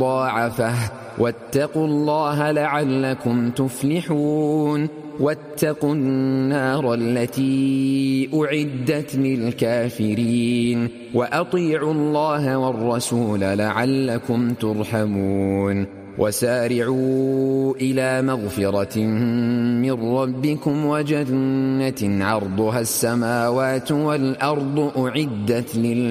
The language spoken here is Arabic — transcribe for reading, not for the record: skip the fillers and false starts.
مضاعفة واتقوا الله لعلكم تفلحون واتقوا النار التي أعدت للكافرين وأطيعوا الله والرسول لعلكم ترحمون وسارعوا إلى مغفرة من ربكم وجنة عرضها السماوات والأرض أعدت